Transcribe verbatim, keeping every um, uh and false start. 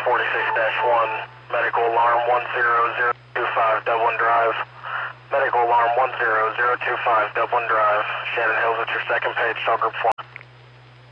forty-six dash one, medical alarm one zero zero two five, Dublin Drive. Medical alarm one zero zero two five, Dublin Drive. Shannon Hills at your second page, cell group four.